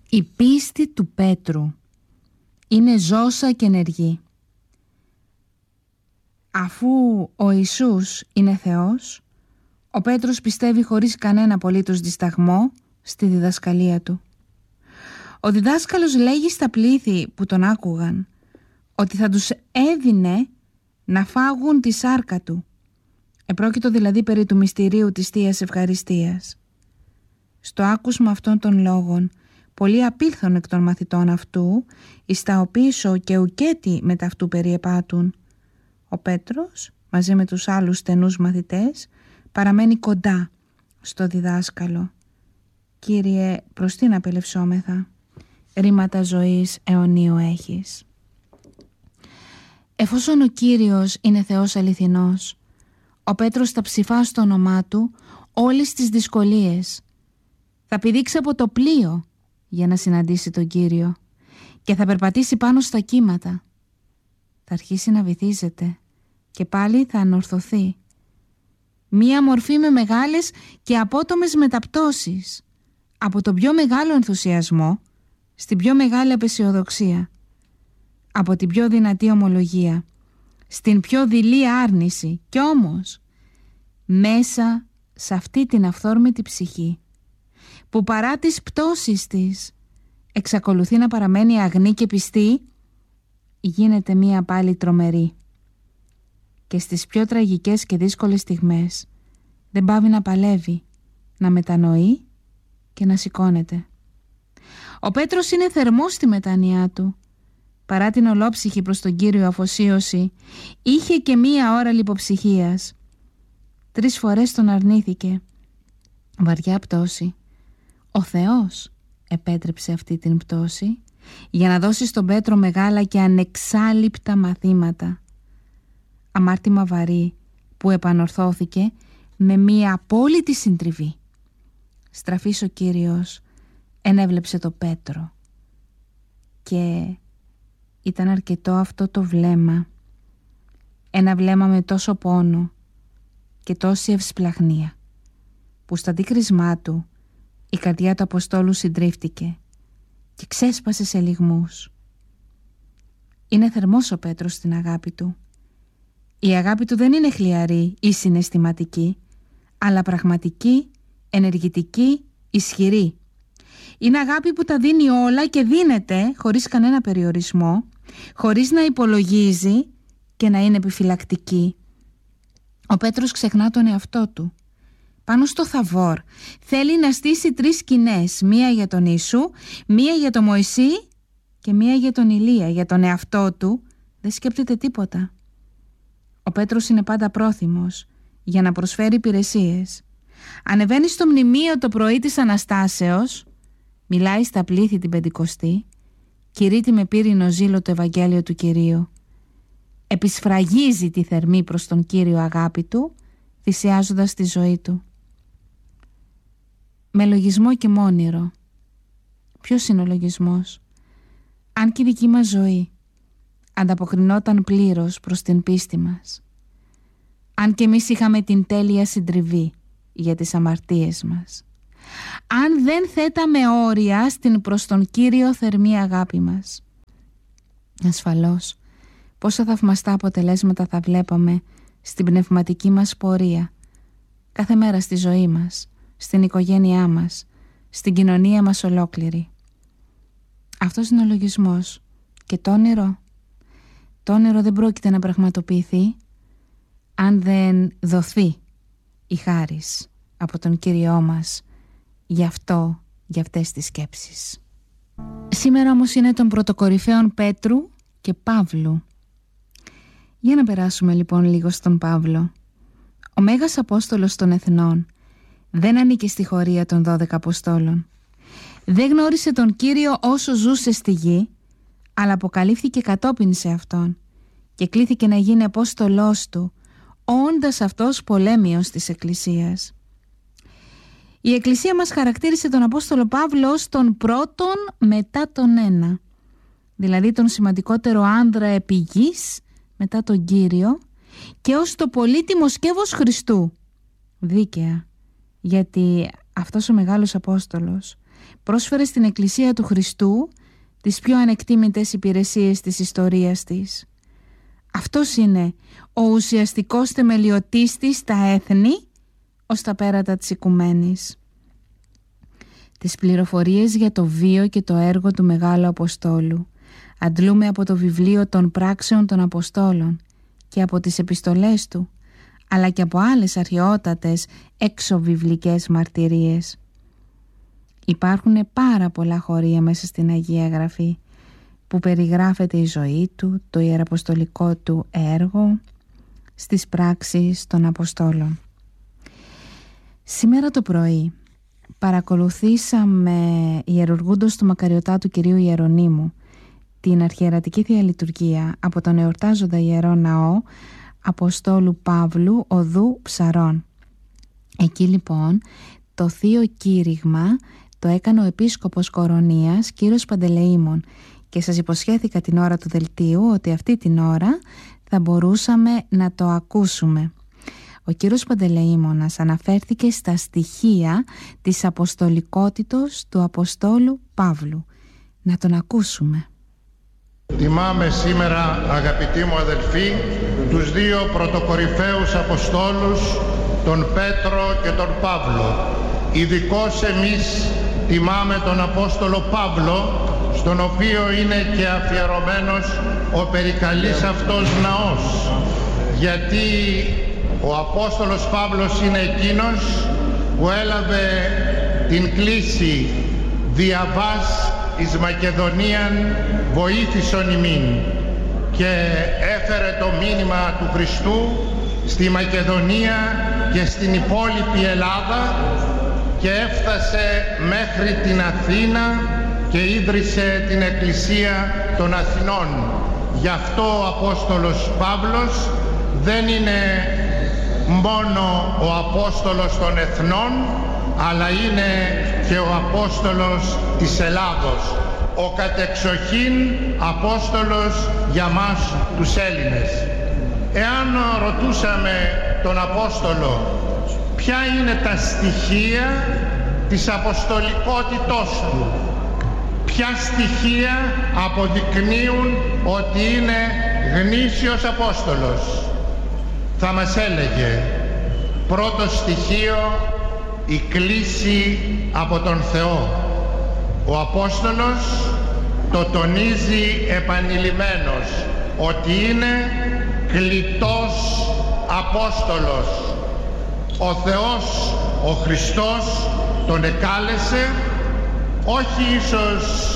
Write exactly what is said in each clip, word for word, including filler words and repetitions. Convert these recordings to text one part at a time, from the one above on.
Η πίστη του Πέτρου είναι ζώσα και ενεργή. Αφού ο Ιησούς είναι Θεός, ο Πέτρος πιστεύει χωρίς κανένα απολύτως δισταγμό στη διδασκαλία του. Ο διδάσκαλος λέγει στα πλήθη που τον άκουγαν ότι θα τους έδινε να φάγουν τη σάρκα του. Επρόκειτο δηλαδή περί του μυστηρίου της Θείας Ευχαριστίας. Στο άκουσμα αυτών των λόγων, πολλοί απήλθον εκ των μαθητών αυτού, εις τα οπίσω και ουκέτι με ταυτού περιεπάτουν. Ο Πέτρος, μαζί με τους άλλους στενούς μαθητές, παραμένει κοντά στο διδάσκαλο. «Κύριε, προς τι να απελευσόμεθα, ρήματα ζωής αιωνίου έχεις». Εφόσον ο Κύριος είναι Θεός αληθινός, ο Πέτρος θα ψηφά στο όνομά του όλες τις δυσκολίες. Θα πηδήξει από το πλοίο για να συναντήσει τον Κύριο και θα περπατήσει πάνω στα κύματα. Θα αρχίσει να βυθίζεται και πάλι θα ανορθωθεί. Μία μορφή με μεγάλες και απότομες μεταπτώσεις, από τον πιο μεγάλο ενθουσιασμό στην πιο μεγάλη απεσιοδοξία, από την πιο δυνατή ομολογία στην πιο δειλή άρνηση, κι όμως μέσα σε αυτή την αυθόρμητη ψυχή που παρά τις πτώσεις της εξακολουθεί να παραμένει αγνή και πιστή, γίνεται μία πάλι τρομερή. Και στις πιο τραγικές και δύσκολες στιγμές δεν πάβει να παλεύει, να μετανοεί και να σηκώνεται. Ο Πέτρος είναι θερμός στη μετάνοιά του. Παρά την ολόψυχη προς τον Κύριο αφοσίωση, είχε και μία ώρα λιποψυχίας. Τρεις φορές τον αρνήθηκε. Βαριά πτώση. Ο Θεός επέτρεψε αυτή την πτώση για να δώσει στον Πέτρο μεγάλα και ανεξάλειπτα μαθήματα. Αμάρτημα βαρύ που επανορθώθηκε με μία απόλυτη συντριβή. Στραφής ο Κύριος ενέβλεψε το Πέτρο και ήταν αρκετό αυτό το βλέμμα, ένα βλέμμα με τόσο πόνο και τόση ευσπλαχνία, που στα αντίκρισμά του η καρδιά του Αποστόλου συντρίφτηκε και ξέσπασε σε λυγμούς. Είναι θερμός ο Πέτρος στην αγάπη του. Η αγάπη του δεν είναι χλιαρή ή συναισθηματική, αλλά πραγματική, ενεργητική, ισχυρή. Είναι αγάπη που τα δίνει όλα και δίνεται χωρίς κανένα περιορισμό, χωρίς να υπολογίζει και να είναι επιφυλακτική. Ο Πέτρος ξεχνά τον εαυτό του. Πάνω στο Θαβόρ θέλει να στήσει τρεις σκηνές, μία για τον Ιησού, μία για τον Μωυσή και μία για τον Ηλία. Για τον εαυτό του δεν σκέπτεται τίποτα. Ο Πέτρος είναι πάντα πρόθυμος για να προσφέρει υπηρεσίες. Ανεβαίνει στο μνημείο το πρωί της Αναστάσεως, μιλάει στα πλήθη την Πεντηκοστή, κηρύττει με πύρινο ζήλο το Ευαγγέλιο του Κυρίου, επισφραγίζει τη θερμή προς τον Κύριο αγάπη του, θυσιάζοντας τη ζωή του. Με λογισμό και μόνιρο. Ποιος είναι ο λογισμός? Αν και η δική μας ζωή ανταποκρινόταν πλήρως προς την πίστη μας, αν και εμείς είχαμε την τέλεια συντριβή για τις αμαρτίες μας, αν δεν θέταμε όρια στην προς τον Κύριο θερμή αγάπη μας, ασφαλώς πόσα θαυμαστά αποτελέσματα θα βλέπαμε στην πνευματική μας πορεία, κάθε μέρα στη ζωή μας, στην οικογένειά μας, στην κοινωνία μας ολόκληρη. Αυτός είναι ο λογισμός. Και το όνειρο? Το όνειρο δεν πρόκειται να πραγματοποιηθεί αν δεν δοθεί η χάρις από τον Κύριό μας γι' αυτό, για αυτές τις σκέψεις. Σήμερα όμως είναι των πρωτοκορυφαίων Πέτρου και Παύλου. Για να περάσουμε λοιπόν λίγο στον Παύλο. Ο Μέγας Απόστολος των Εθνών δεν ανήκε στη χωρία των δώδεκα Αποστόλων. Δεν γνώρισε τον Κύριο όσο ζούσε στη γη, αλλά αποκαλύφθηκε κατόπιν σε Αυτόν και κλήθηκε να γίνει Απόστολός Του, όντας αυτός πολέμιος της Εκκλησίας. Η Εκκλησία μας χαρακτήρισε τον Απόστολο Παύλο ως τον πρώτον μετά τον ένα, δηλαδή τον σημαντικότερο άνδρα επί γης μετά τον Κύριο, και ως το πολύτιμο σκεύος Χριστού. Δίκαια, γιατί αυτός ο μεγάλος Απόστολος πρόσφερε στην Εκκλησία του Χριστού τις πιο ανεκτήμητες υπηρεσίες της ιστορίας της. Αυτός είναι ο ουσιαστικός θεμελιωτής της στα έθνη ως τα πέρατα της οικουμένης. Τις πληροφορίες για το βίο και το έργο του Μεγάλου Αποστόλου αντλούμε από το βιβλίο των πράξεων των Αποστόλων και από τις επιστολές του, αλλά και από άλλες αρχαιότατες εξωβιβλικές μαρτυρίες. Υπάρχουν πάρα πολλά χωρία μέσα στην Αγία Γραφή που περιγράφεται η ζωή του, το ιεραποστολικό του έργο στις πράξεις των Αποστόλων. Σήμερα το πρωί παρακολουθήσαμε ιερουργούντος του Μακαριωτάτου Κυρίου Ιερονύμου την αρχιερατική Θεία Λειτουργία από τον εορτάζοντα Ιερό Ναό Αποστόλου Παύλου Οδού Ψαρών. Εκεί λοιπόν το θείο κήρυγμα το έκανε ο Επίσκοπος Κορωνίας κύριος Παντελεήμων και σας υποσχέθηκα την ώρα του δελτίου ότι αυτή την ώρα θα μπορούσαμε να το ακούσουμε. Ο κύριος Παντελεήμονας αναφέρθηκε στα στοιχεία της αποστολικότητος του Αποστόλου Παύλου. Να τον ακούσουμε. Τιμάμε σήμερα, αγαπητοί μου αδελφοί, τους δύο πρωτοκορυφαίους Αποστόλους, τον Πέτρο και τον Παύλο. Ειδικώς εμείς τιμάμε τον Απόστολο Παύλο, στον οποίο είναι και αφιερωμένος ο περικαλής αυτός ναός, γιατί ο Απόστολος Παύλος είναι εκείνος που έλαβε την κλήση «Διαβάς εις Μακεδονίαν βοήθησον ημίν» και έφερε το μήνυμα του Χριστού στη Μακεδονία και στην υπόλοιπη Ελλάδα και έφτασε μέχρι την Αθήνα και ίδρυσε την Εκκλησία των Αθηνών. Γι' αυτό ο Απόστολος Παύλος δεν είναι μόνο ο Απόστολος των Εθνών, αλλά είναι και ο Απόστολος της Ελλάδος, ο κατεξοχήν Απόστολος για μας τους Έλληνες. Εάν ρωτούσαμε τον Απόστολο ποια είναι τα στοιχεία της αποστολικότητός του, ποια στοιχεία αποδεικνύουν ότι είναι γνήσιος Απόστολος, θα μας έλεγε πρώτο στοιχείο η κλήση από τον Θεό. Ο Απόστολος το τονίζει επανειλημμένος ότι είναι κλητός Απόστολος. Ο Θεός, ο Χριστός τον εκάλεσε όχι ίσως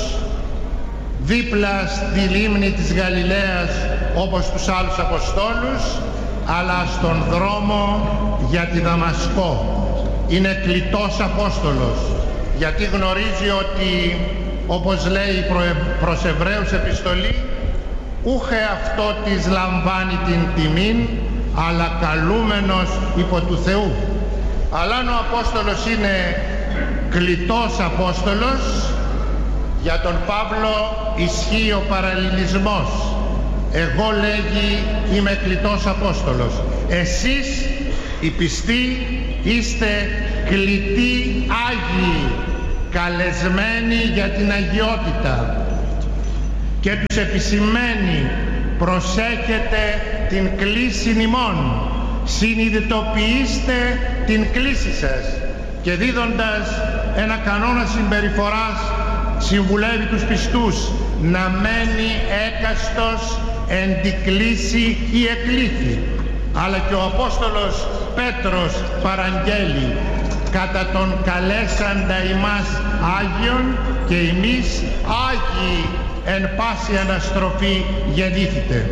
δίπλα στη λίμνη της Γαλιλαίας όπως τους άλλους Αποστόλους, αλλά στον δρόμο για τη Δαμασκό. Είναι κλητός Απόστολος, γιατί γνωρίζει ότι, όπως λέει η προς Εβραίους επιστολή, ούχε αυτό της λαμβάνει την τιμήν, αλλά καλούμενος υπό του Θεού. Αλλά αν ο Απόστολος είναι κλητός Απόστολος, για τον Παύλο ισχύει ο παραλληλισμός. Εγώ, λέγει, είμαι κλητός Απόστολος. Εσείς οι πιστοί είστε κλητοί Άγιοι, καλεσμένοι για την αγιότητα, και τους επισημαίνει προσέχετε την κλήση ημών, συνειδητοποιήστε την κλήση σας, και δίδοντας ένα κανόνα συμπεριφοράς συμβουλεύει τους πιστούς να μένει έκαστος εν τη κλήση ή εκλήθη. Αλλά και ο Απόστολος Πέτρος παραγγέλει κατά τον καλέσαντα ημάς Άγιον και εμείς Άγιοι εν πάση αναστροφή γεννήθητε.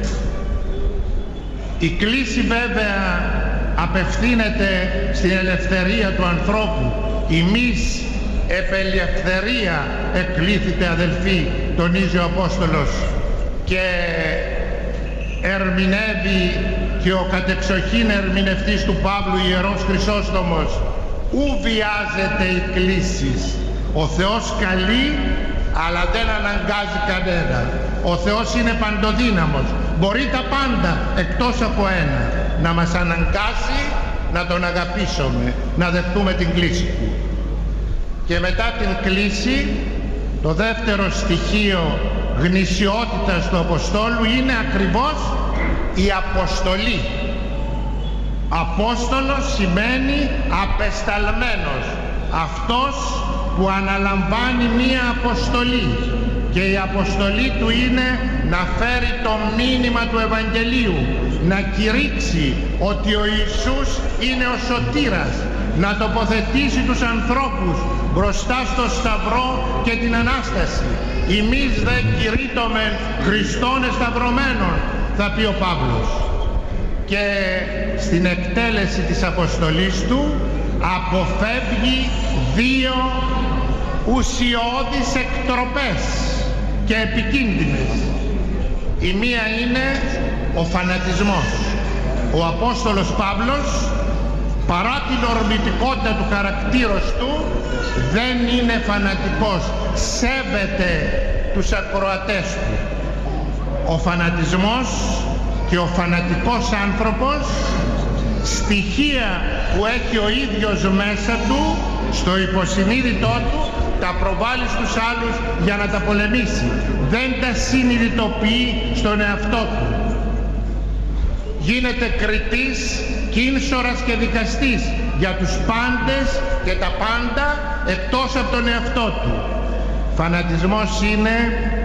Η κλήση βέβαια απευθύνεται στην ελευθερία του ανθρώπου. Εμείς επ' ελευθερία εκλήθητε αδελφοί, τονίζει ο Απόστολος, και ερμηνεύει και ο κατεξοχήν ερμηνευτής του Παύλου, Ιερός Χρυσόστομος, ου βιάζεται η κλήσης. Ο Θεός καλεί, αλλά δεν αναγκάζει κανένα. Ο Θεός είναι παντοδύναμος, μπορεί τα πάντα εκτός από ένα, να μας αναγκάσει να τον αγαπήσουμε, να δεχτούμε την κλήση του. Και μετά την κλίση, το δεύτερο στοιχείο γνησιότητας του Αποστόλου είναι ακριβώς η αποστολή. Απόστολος σημαίνει απεσταλμένος, αυτός που αναλαμβάνει μία αποστολή, και η αποστολή του είναι να φέρει το μήνυμα του Ευαγγελίου, να κηρύξει ότι ο Ιησούς είναι ο σωτήρας, να τοποθετήσει τους ανθρώπους μπροστά στο Σταυρό και την Ανάσταση. «Ημείς δε κηρύττομεν Χριστόν εσταυρωμένον», θα πει ο Παύλος. Και στην εκτέλεση της αποστολής του αποφεύγει δύο ουσιώδεις εκτροπές και επικίνδυνες. Η μία είναι ο φανατισμός. Ο Απόστολος Παύλος, παρά την ορμητικότητα του χαρακτήρος του, δεν είναι φανατικός, σέβεται τους ακροατές του. Ο φανατισμός και ο φανατικός άνθρωπος, στοιχεία που έχει ο ίδιος μέσα του, στο υποσυνείδητό του, τα προβάλλει στους άλλους για να τα πολεμήσει. Δεν τα συνειδητοποιεί στον εαυτό του. Γίνεται κριτής, κίνσορας και δικαστής για τους πάντες και τα πάντα εκτός από τον εαυτό του. Φανατισμός είναι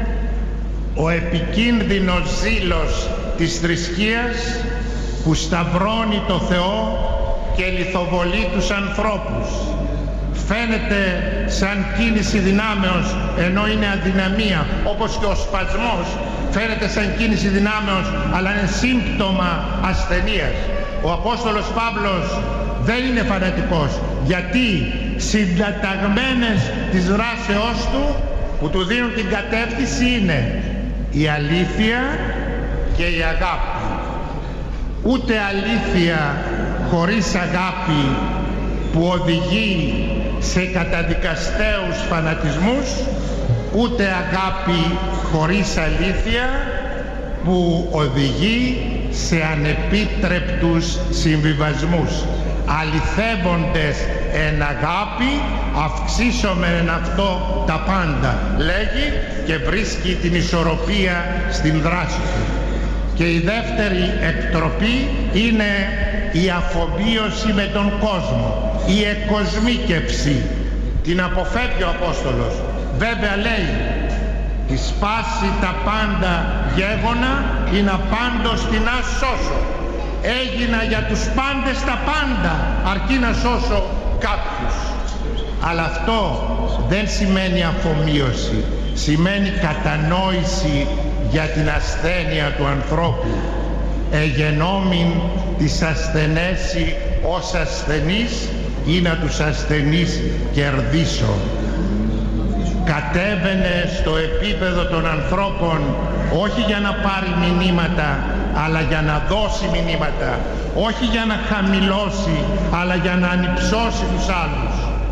ο επικίνδυνος ζήλος της θρησκείας που σταυρώνει το Θεό και λιθοβολεί τους ανθρώπους. Φαίνεται σαν κίνηση δυνάμεως ενώ είναι αδυναμία, όπως και ο σπασμός φαίνεται σαν κίνηση δυνάμεως αλλά είναι σύμπτωμα ασθενείας. Ο Απόστολος Παύλος δεν είναι φανατικός, γιατί συνταταγμένες της δράσεώς του που του δίνουν την κατεύθυνση είναι η αλήθεια και η αγάπη. Ούτε αλήθεια χωρίς αγάπη που οδηγεί σε καταδικαστέους φανατισμούς, ούτε αγάπη χωρίς αλήθεια που οδηγεί σε ανεπίτρεπτους συμβιβασμούς. Αληθεύοντες εν αγάπη αυξήσομεν αυτό τα πάντα, λέγει, και βρίσκει την ισορροπία στην δράση του. Και η δεύτερη εκτροπή είναι η αφομοίωση με τον κόσμο, η εκοσμίκευση. Την αποφεύγει ο Απόστολος. Βέβαια λέει, «Τη σπάση τα πάντα γέγονα, ή να πάντως την να σώσω. Έγινα για τους πάντες τα πάντα, αρκεί να σώσω κάποιους». Αλλά αυτό δεν σημαίνει αφομοίωση, σημαίνει κατανόηση για την ασθένεια του ανθρώπου. «Εγενόμην της ασθενέσει ως ασθενής, ή να τους ασθενείς κερδίσω». Κατέβαινε στο επίπεδο των ανθρώπων όχι για να πάρει μηνύματα, αλλά για να δώσει μηνύματα, όχι για να χαμηλώσει, αλλά για να ανυψώσει τους άλλους.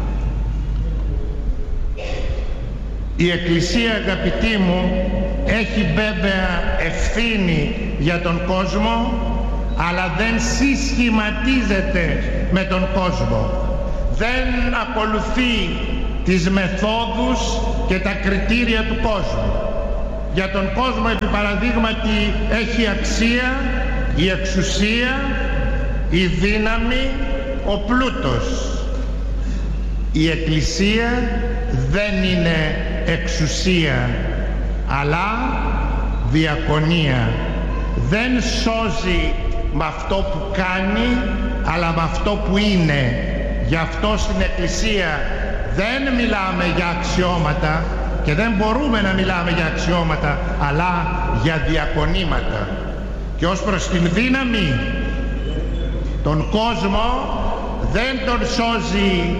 Η Εκκλησία, αγαπητοί μου, έχει βέβαια ευθύνη για τον κόσμο, αλλά δεν συσχηματίζεται με τον κόσμο. Δεν ακολουθεί τις μεθόδους και τα κριτήρια του κόσμου. Για τον κόσμο, επί παραδείγματι, έχει αξία η εξουσία, η δύναμη, ο πλούτος. Η Εκκλησία δεν είναι εξουσία, αλλά διακονία. Δεν σώζει με αυτό που κάνει, αλλά με αυτό που είναι. Γι' αυτό στην Εκκλησία δεν μιλάμε για αξιώματα και δεν μπορούμε να μιλάμε για αξιώματα, αλλά για διακονήματα. Και ως προς την δύναμη, τον κόσμο δεν τον σώζει,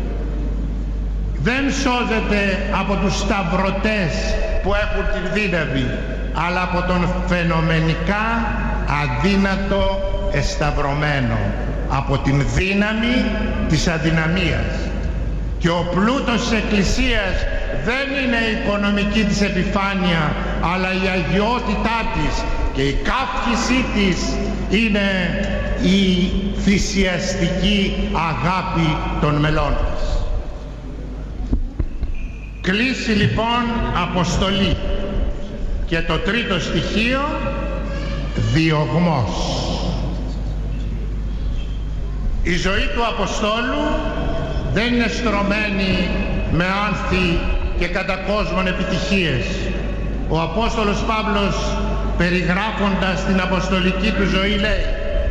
δεν σώζεται από τους σταυρωτές που έχουν την δύναμη, αλλά από τον φαινομενικά αδύνατο εσταυρωμένο, από την δύναμη της αδυναμίας. Και ο πλούτος της Εκκλησίας δεν είναι η οικονομική της επιφάνεια, αλλά η αγιότητά της, και η καύχησή της είναι η θυσιαστική αγάπη των μελών της. Κλίση λοιπόν αποστολή. Και το τρίτο στοιχείο, διωγμός. Η ζωή του Αποστόλου δεν είναι στρωμένη με άνθη και κατά κόσμον επιτυχίες. Ο Απόστολος Παύλος, περιγράφοντας την αποστολική του ζωή, λέει: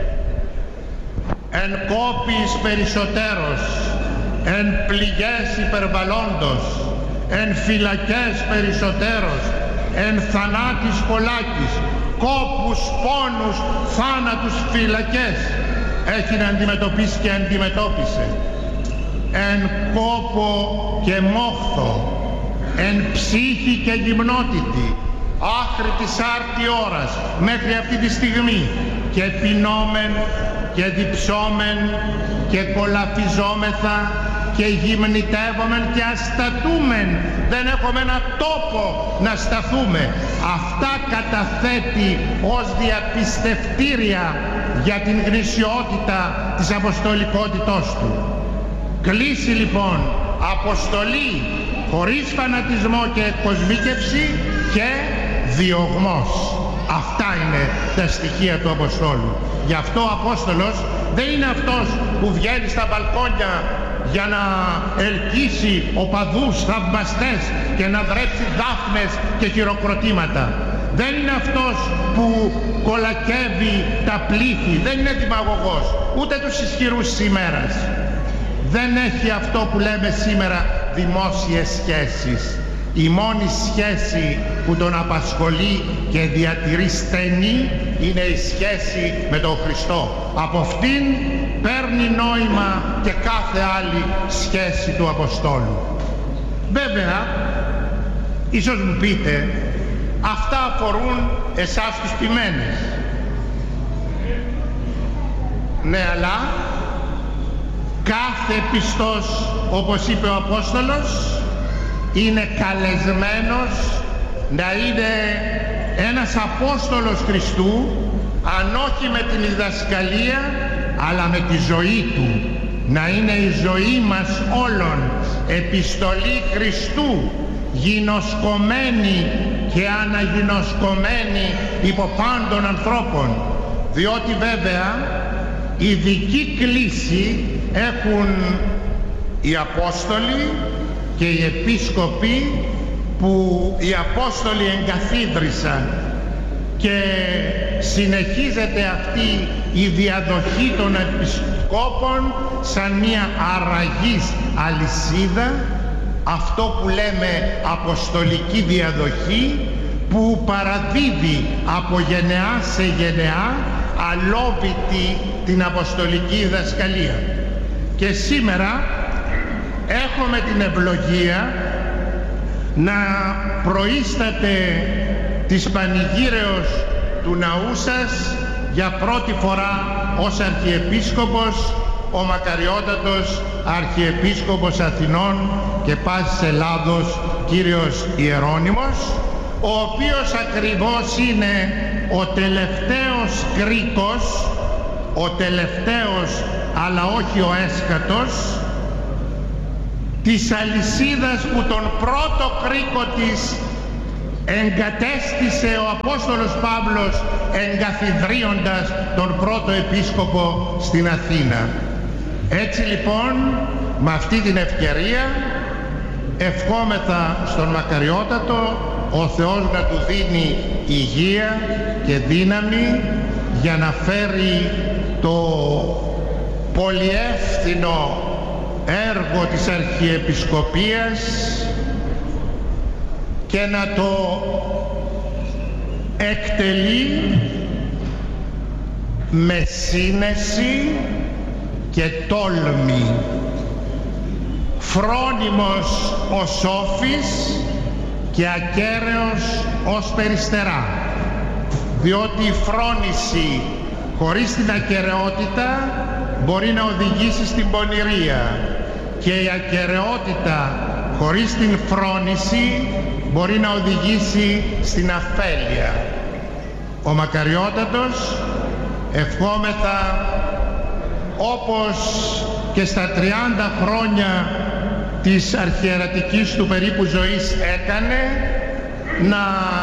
«Εν κόπης περισσότερος, εν πληγές υπερβαλλόντος, εν φυλακές περισσότερος, εν θανάτης πολλάκης, κόπους, πόνους, θάνατους, φυλακές έχει να αντιμετωπίσει και αντιμετώπισε. Εν κόπο και μόχθο, εν ψύχη και γυμνότητη, άχρη της άρτη ώρας μέχρι αυτή τη στιγμή, και πεινόμεν και διψόμεν και κολαφιζόμεθα και γυμνητεύομεν και αστατούμεν, δεν έχουμε ένα τόπο να σταθούμε». Αυτά καταθέτει ως διαπιστευτήρια για την γνησιότητα της αποστολικότητός του. Κλίση λοιπόν, αποστολή χωρίς φανατισμό και εκκοσμίκευση και διωγμός. Αυτά είναι τα στοιχεία του Αποστόλου. Γι' αυτό ο Απόστολος δεν είναι αυτός που βγαίνει στα μπαλκόνια για να ελκύσει οπαδούς, θαυμαστές και να δρέψει δάφνες και χειροκροτήματα. Δεν είναι αυτός που κολακεύει τα πλήθη, δεν είναι δημαγωγός, ούτε τους ισχυρούς σήμερας. Δεν έχει αυτό που λέμε σήμερα δημόσιες σχέσεις. Η μόνη σχέση που τον απασχολεί και διατηρεί στενή είναι η σχέση με τον Χριστό. Από αυτήν παίρνει νόημα και κάθε άλλη σχέση του Αποστόλου. Βέβαια, ίσως μου πείτε, αυτά αφορούν εσάς τους ποιμένες. Ναι, αλλά κάθε πιστός, όπως είπε ο Απόστολος, είναι καλεσμένος να είναι ένας Απόστολος Χριστού, αν όχι με την διδασκαλία αλλά με τη ζωή του. Να είναι η ζωή μας όλων επιστολή Χριστού, γινωσκωμένη και αναγινωσκωμένη υπό πάντων ανθρώπων, διότι βέβαια ειδική κλίση έχουν οι Απόστολοι και οι Επίσκοποι που οι Απόστολοι εγκαθίδρυσαν, και συνεχίζεται αυτή η διαδοχή των Επισκόπων σαν μια αραγής αλυσίδα, αυτό που λέμε αποστολική διαδοχή, που παραδίδει από γενεά σε γενεά αλόβητη την αποστολική διδασκαλία. Και σήμερα έχουμε την ευλογία να προείσταται της πανηγύρεως του ναού σας για πρώτη φορά ως Αρχιεπίσκοπος ο μακαριότατος Αρχιεπίσκοπος Αθηνών και πάσης Ελλάδος κύριος Ιερώνυμος, ο οποίος ακριβώς είναι ο τελευταίος κρίκος, ο τελευταίος αλλά όχι ο έσκατος, της αλυσίδας που τον πρώτο κρίκο της εγκατέστησε ο Απόστολος Παύλος εγκαθιδρύοντας τον πρώτο επίσκοπο στην Αθήνα. Έτσι λοιπόν, με αυτή την ευκαιρία ευχόμεθα στον μακαριότατο ο Θεός να του δίνει υγεία και δύναμη για να φέρει το πολυεύθυνο έργο της Αρχιεπισκοπίας και να το εκτελεί με σύνεση και τόλμη, φρόνιμος ως σόφης και ακέραιος ως περιστερά, διότι η φρόνηση χωρίς την ακεραιότητα μπορεί να οδηγήσει στην πονηρία, και η ακεραιότητα χωρίς την φρόνηση μπορεί να οδηγήσει στην αφέλεια. Ο μακαριότατος ευχόμεθα, όπως και στα τριάντα χρόνια της αρχιερατικής του περίπου ζωής έκανε να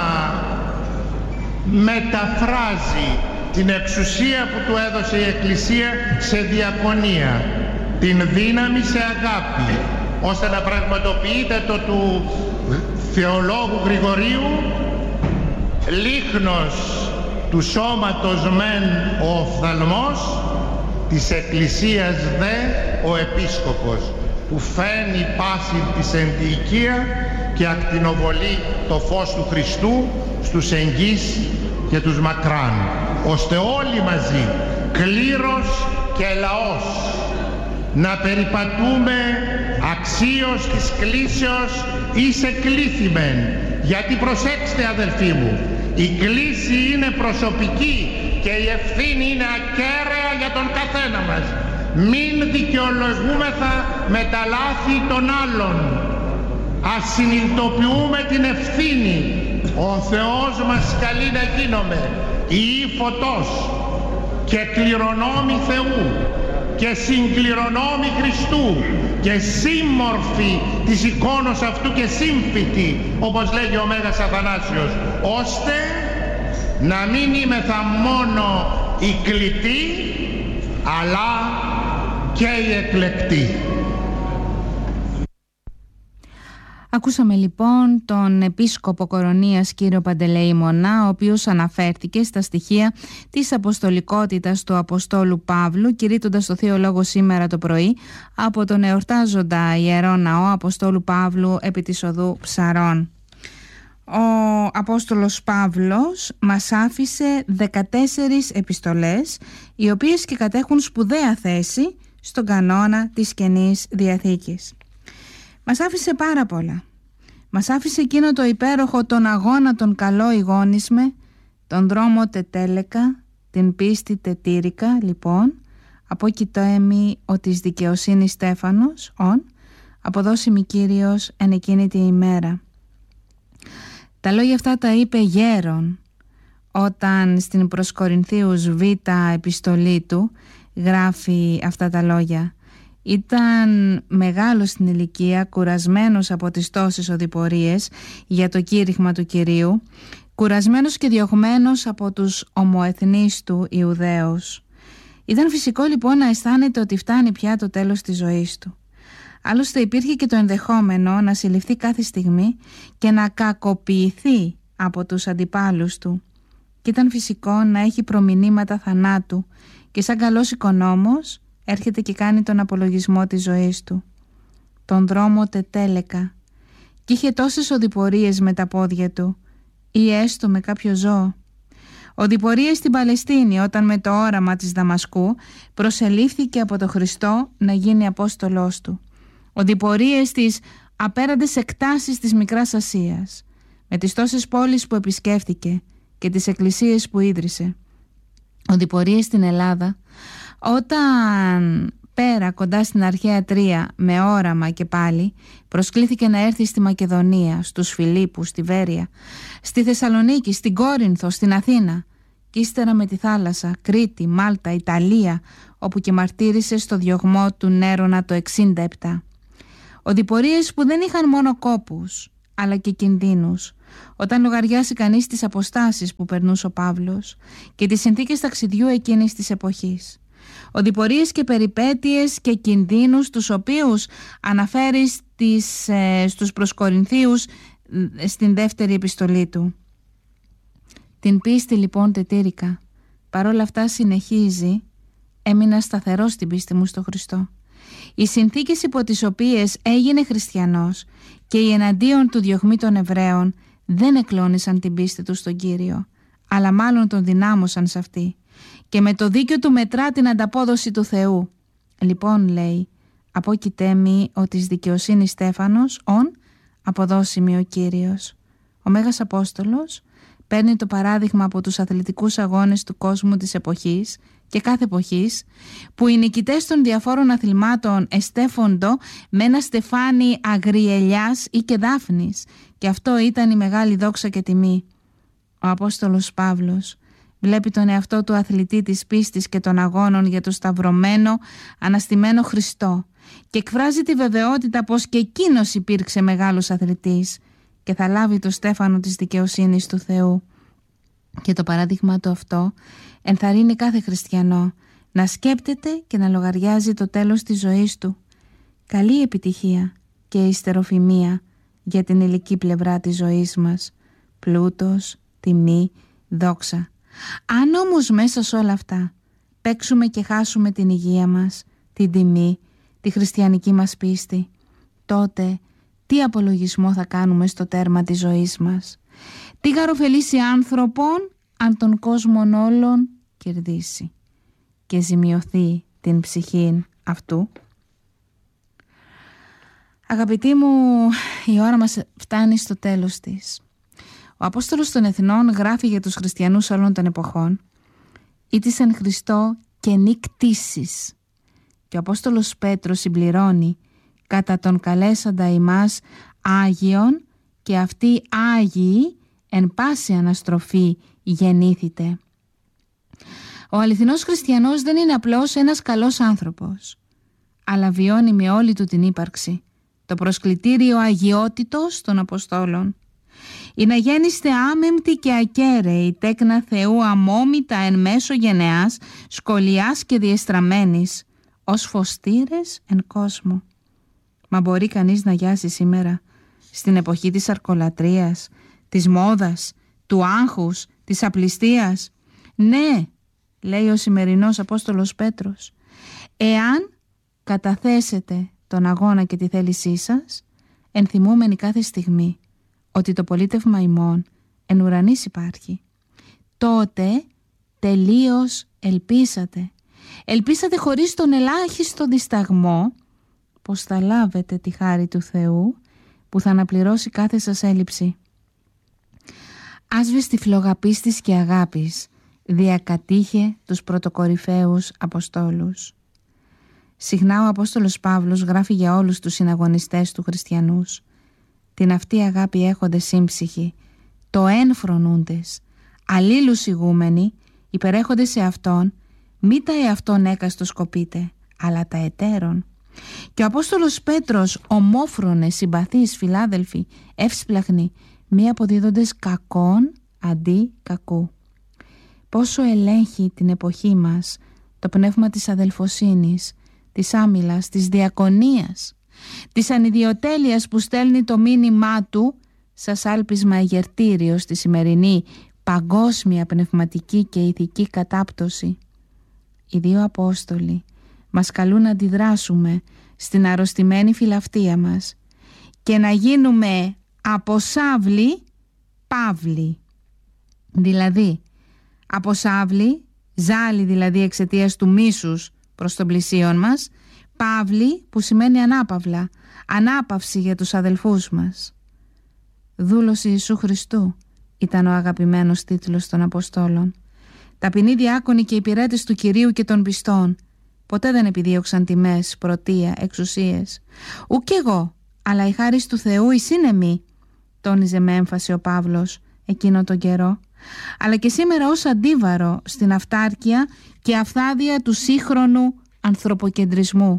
μεταφράζει την εξουσία που του έδωσε η Εκκλησία σε διακονία, την δύναμη σε αγάπη, ώστε να πραγματοποιείται το του θεολόγου Γρηγορίου «Λίχνος του σώματος μεν ο οφθαλμός, της Εκκλησίας δε ο Επίσκοπος, που φαίνει πάση της ενδιοικία και ακτινοβολεί το φως του Χριστού στους εγγύς και τους μακράν, ώστε όλοι μαζί, κλήρος και λαός, να περιπατούμε αξίως της κλήσεως εις εκλήθημεν». Γιατί προσέξτε αδελφοί μου, η κλήση είναι προσωπική και η ευθύνη είναι ακέραια για τον καθένα μας. Μην δικαιολογούμεθα με τα λάθη των άλλων. Ας συνειδητοποιούμε την ευθύνη. Ο Θεός μας καλεί να γίνομαι ιοί φωτός και κληρονόμοι Θεού και συγκληρονόμοι Χριστού και σύμμορφοι της εικόνος αυτού και σύμφυτοι, όπως λέγει ο Μέγας Αθανάσιος, ώστε να μην είμεθα μόνο οι κλητοί αλλά και οι εκλεκτοί. Ακούσαμε λοιπόν τον Επίσκοπο Κορωνίας κύριο Παντελεήμονα, ο οποίος αναφέρθηκε στα στοιχεία της αποστολικότητας του Αποστόλου Παύλου, κηρύττοντας το Θείο Λόγο σήμερα το πρωί από τον εορτάζοντα Ιερό Ναό Αποστόλου Παύλου επί της οδού Ψαρών. Ο Απόστολος Παύλος μας άφησε δεκατέσσερις επιστολές, οι οποίες και κατέχουν σπουδαία θέση στον κανόνα της Καινής Διαθήκης. Μας άφησε πάρα πολλά. Μας άφησε εκείνο το υπέροχο «τον αγώνα τον καλό ηγόνισμε, τον δρόμο τετέλεκα, την πίστη τετήρικα», λοιπόν, «απόκειτο έμει ο της δικαιοσύνης Στέφανος, ον, αποδώσιμη Κύριος εν εκείνη τη ημέρα». Τα λόγια αυτά τα είπε γέρον όταν στην προς Κορινθίους β επιστολή του γράφει αυτά τα λόγια. Ήταν μεγάλος στην ηλικία, κουρασμένος από τις τόσες οδηπορίες για το κήρυγμα του Κυρίου, κουρασμένος και διωγμένος από τους ομοεθνείς του Ιουδαίους. Ήταν φυσικό λοιπόν να αισθάνεται ότι φτάνει πια το τέλος της ζωής του. Άλλωστε υπήρχε και το ενδεχόμενο να συλληφθεί κάθε στιγμή και να κακοποιηθεί από τους αντιπάλους του. Και ήταν φυσικό να έχει προμηνύματα θανάτου και σαν καλός οικονόμος έρχεται και κάνει τον απολογισμό της ζωής του. Τον δρόμο τετέλεκα. Και είχε τόσες οδηπορίες με τα πόδια του, ή έστω με κάποιο ζώο. Οδηπορίες στην Παλαιστίνη, όταν με το όραμα της Δαμασκού προσελήφθηκε από το Χριστό να γίνει Απόστολός του. Οδηπορίες στις απέραντες εκτάσεις της Μικράς Ασίας, με τις τόσες πόλεις που επισκέφθηκε και τις εκκλησίες που ίδρυσε. Οδηπορίες στην Ελλάδα, όταν πέρα κοντά στην αρχαία Τρία με όραμα και πάλι προσκλήθηκε να έρθει στη Μακεδονία, στους Φιλίππους, στη Βέρεια, στη Θεσσαλονίκη, στην Κόρινθο, στην Αθήνα και ύστερα με τη θάλασσα, Κρήτη, Μάλτα, Ιταλία, όπου και μαρτύρησε στο διωγμό του Νέρονα το εξήντα επτά. Οδηπορίες που δεν είχαν μόνο κόπους αλλά και κινδύνους, όταν λογαριάσει κανείς τις αποστάσεις που περνούσε ο Παύλος και τις συνθήκες ταξιδιού εκείνης της εποχής. Οδηπορίες και περιπέτειες και κινδύνους, τους οποίους αναφέρει στις, ε, στους προς Κορινθίους ε, στην δεύτερη επιστολή του. Την πίστη λοιπόν τετήρικα. Παρόλα αυτά συνεχίζει, έμεινα σταθερός στην πίστη μου στο Χριστό. Οι συνθήκες υπό τις οποίες έγινε χριστιανός και οι εναντίον του διωγμοί των Εβραίων δεν εκλώνησαν την πίστη του στον Κύριο, αλλά μάλλον τον δυνάμωσαν σε αυτή. Και με το δίκιο του μετρά την ανταπόδοση του Θεού. Λοιπόν, λέει, απόκειτέ μη ο της δικαιοσύνης Στέφανος, ον, αποδώσιμη ο Κύριος. Ο Μέγας Απόστολος παίρνει το παράδειγμα από τους αθλητικούς αγώνες του κόσμου της εποχής και κάθε εποχής, που οι νικητές των διαφόρων αθλημάτων εστέφοντο με ένα στεφάνι αγριελιάς ή και δάφνης, και αυτό ήταν η μεγάλη δόξα και τιμή. Ο Απόστολος Παύλος Βλέπει τον εαυτό του αθλητή της πίστης και των αγώνων για το σταυρωμένο, αναστημένο Χριστό και εκφράζει τη βεβαιότητα πως και εκείνος υπήρξε μεγάλος αθλητής και θα λάβει το στέφανο της δικαιοσύνης του Θεού. Και το παράδειγμα του αυτό ενθαρρύνει κάθε χριστιανό να σκέπτεται και να λογαριάζει το τέλος της ζωής του. Καλή επιτυχία και ιστεροφημία για την υλική πλευρά της ζωής μας, πλούτος, τιμή, δόξα. Αν όμως μέσα σε όλα αυτά παίξουμε και χάσουμε την υγεία μας, την τιμή, τη χριστιανική μας πίστη, τότε τι απολογισμό θα κάνουμε στο τέρμα της ζωής μας? Τι γαροφελήσει άνθρωπον αν τον κόσμον όλων κερδίσει και ζημιωθεί την ψυχήν αυτού? Αγαπητοί μου, η ώρα μας φτάνει στο τέλος της. Ο Απόστολος των Εθνών γράφει για τους χριστιανούς όλων των εποχών: «Ήτης εν Χριστώ καινή κτίσις». Και ο Απόστολος Πέτρος συμπληρώνει: «Κατά τον καλέσαντα ημάς Άγιον και αυτοί Άγιοι εν πάση αναστροφή γεννήθητε». Ο αληθινός χριστιανός δεν είναι απλώς ένας καλός άνθρωπος, αλλά βιώνει με όλη του την ύπαρξη το προσκλητήριο αγιότητος των Αποστόλων. «Η να γέννηστε άμεμπτοι και ακέραιοι, τέκνα Θεού αμόμητα εν μέσω γενεάς, σκολιάς και διεστραμμένης, ως φωστήρες εν κόσμο». Μα μπορεί κανείς να γιάσει σήμερα, στην εποχή της αρκολατρίας, της μόδας, του άγχους, της απληστίας? Ναι, λέει ο σημερινός Απόστολος Πέτρος, εάν καταθέσετε τον αγώνα και τη θέλησή σας, ενθυμούμενοι κάθε στιγμή ότι το πολίτευμα ημών εν ουρανής υπάρχει, τότε τελείως ελπίσατε. Ελπίσατε χωρίς τον ελάχιστο δισταγμό πως θα λάβετε τη χάρη του Θεού που θα αναπληρώσει κάθε σας έλλειψη. Άσβεστη φλογαπίστης και αγάπης διακατήχε τους πρωτοκορυφαίους Αποστόλους. Συχνά ο Απόστολος Παύλος γράφει για όλους τους συναγωνιστές του χριστιανούς: «Την αυτή αγάπη έχονται σύμψυχοι, το εν φρονούντες, αλλήλους ηγούμενοι, υπερέχονται σε αυτόν, μη τα εαυτόν έκαστο σκοπείτε, αλλά τα εταίρων». Και ο Απόστολος Πέτρος: «Ομόφρονες, συμπαθείς, φιλάδελφοι, εύσπλαχνοι, μη αποδίδοντες κακόν αντί κακού». Πόσο ελέγχει την εποχή μας το πνεύμα της αδελφοσύνης, της άμυλας, της διακονίας, της ανιδιοτέλειας που στέλνει το μήνυμά του σας άλπισμα αγερτήριο στη σημερινή παγκόσμια πνευματική και ηθική κατάπτωση. Οι δύο Απόστολοι μας καλούν να αντιδράσουμε στην αρρωστημένη φιλαυτία μας και να γίνουμε από Σαύλοι Παύλοι. Δηλαδή από Σαύλοι, ζάλι δηλαδή εξαιτίας του μίσους προς τον πλησίον μας, Παύλοι που σημαίνει ανάπαυλα, ανάπαυση για τους αδελφούς μας. Δούλος Ιησού Χριστού ήταν ο αγαπημένος τίτλος των Αποστόλων. Ταπεινοί διάκονοι και υπηρέτες του Κυρίου και των πιστών ποτέ δεν επιδίωξαν τιμές, πρωτεία, εξουσίες. Ουκ εγώ, αλλά η χάρις του Θεού η σύνεμη, τόνιζε με έμφαση ο Παύλος εκείνο τον καιρό, αλλά και σήμερα ως αντίβαρο στην αυτάρκεια και αυθάδεια του σύγχρονου ανθρωποκεντρισμού.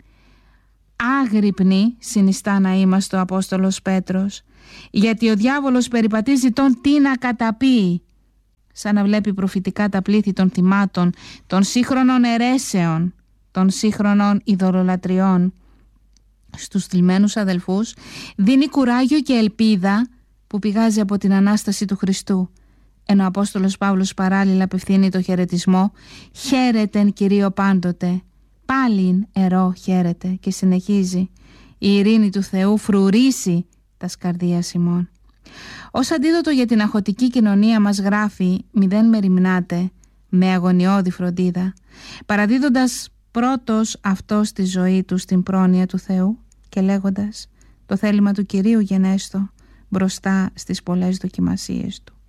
Άγρυπνοι συνιστά να είμαστε ο Απόστολος Πέτρος, γιατί ο διάβολος περιπατίζει τον τι να καταπεί, σαν να βλέπει προφητικά τα πλήθη των θυμάτων, των σύγχρονων αιρέσεων, των σύγχρονων ειδωλολατριών. Στους θλιμμένους αδελφούς δίνει κουράγιο και ελπίδα που πηγάζει από την Ανάσταση του Χριστού, ενώ ο Απόστολος Παύλος παράλληλα απευθύνει το χαιρετισμό «Χαίρετεν Κυρίω πάντοτε, πάλιν ερώ χαίρετε», και συνεχίζει «Η ειρήνη του Θεού φρουρήσει τας καρδίας ημών». Ως αντίδοτο για την αχωτική κοινωνία μας γράφει «Μηδέν μεριμνάτε με αγωνιώδη φροντίδα», παραδίδοντας πρώτος αυτός στη ζωή του στην πρόνοια του Θεού και λέγοντας «Το θέλημα του Κυρίου γενέστο μπροστά στις πολλές δοκιμασίες του».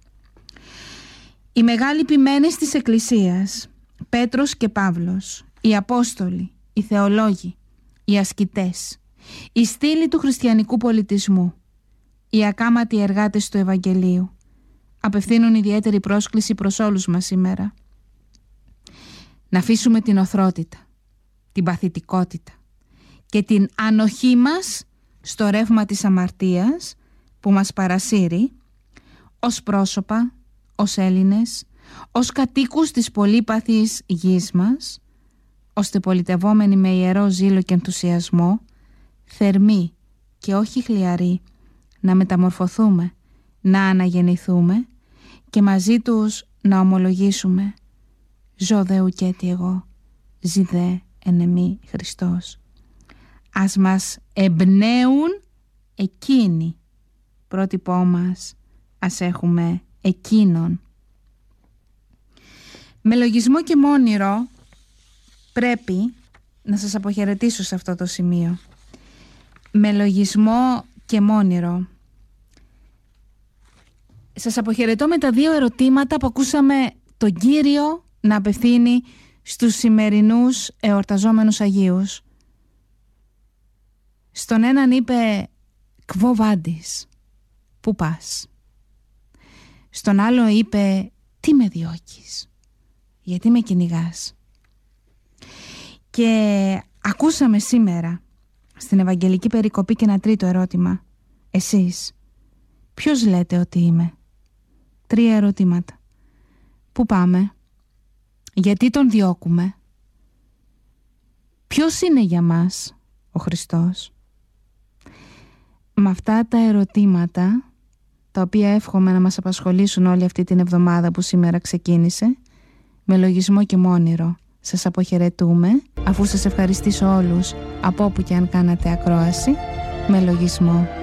Οι μεγάλοι ποιμένες της Εκκλησίας, Πέτρος και Παύλος, οι Απόστολοι, οι θεολόγοι, οι ασκητές, οι στήλοι του χριστιανικού πολιτισμού, οι ακάματοι εργάτες του Ευαγγελίου, απευθύνουν ιδιαίτερη πρόσκληση προς όλους μας σήμερα. Να αφήσουμε την οθρότητα, την παθητικότητα και την ανοχή μας στο ρεύμα της αμαρτίας που μας παρασύρει ως πρόσωπα, ως Έλληνες, ως κατοίκους της πολύπαθης γης μας, ώστε πολιτευόμενοι με ιερό ζήλο και ενθουσιασμό, θερμοί και όχι χλιαροί, να μεταμορφωθούμε, να αναγεννηθούμε και μαζί τους να ομολογήσουμε «Ζω δε ουκέτι εγώ, ζη δε εν εμή Χριστός». Ας μας εμπνέουν εκείνοι, πρότυπό μας ας έχουμε εκείνον. Με λογισμό και μόνηρο πρέπει να σας αποχαιρετήσω σε αυτό το σημείο. Με λογισμό και μόνηρο σας αποχαιρετώ με τα δύο ερωτήματα που ακούσαμε τον Κύριο να απευθύνει στους σημερινούς εορταζόμενους Αγίους. Στον έναν είπε «Κβο βάντης, πού πας?» Στον άλλο είπε «Τι με διώκεις, γιατί με κυνηγάς?» Και ακούσαμε σήμερα στην Ευαγγελική Περικοπή και ένα τρίτο ερώτημα. Εσείς ποιος λέτε ότι είμαι? Τρία ερωτήματα. Πού πάμε? Γιατί τον διώκουμε? Ποιος είναι για μας ο Χριστός? Με αυτά τα ερωτήματα, τα οποία εύχομαι να μας απασχολήσουν όλη αυτή την εβδομάδα που σήμερα ξεκίνησε, με λογισμό και μόνηρο σας αποχαιρετούμε, αφού σας ευχαριστήσω όλους από όπου και αν κάνατε ακρόαση, με λογισμό